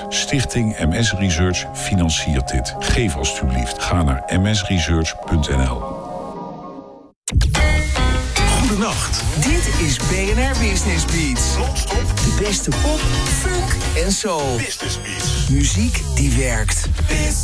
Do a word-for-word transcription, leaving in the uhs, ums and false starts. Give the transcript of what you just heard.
Stichting M S Research financiert dit. Geef alstublieft. Ga naar m s research punt n l. Goedenacht. Dit is B N R Business Beats. Non-stop. De beste pop, funk en soul. Business Beats. Muziek die werkt.